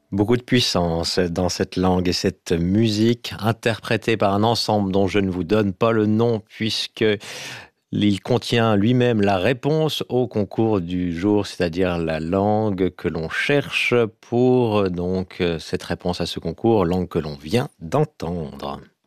Beaucoup de puissance dans cette langue et cette musique interprétée par un ensemble dont je ne vous donne pas le nom puisque il contient lui-même la réponse au concours du jour, c'est-à-dire la langue que l'on cherche pour donc cette réponse à ce concours, langue que l'on vient d'entendre.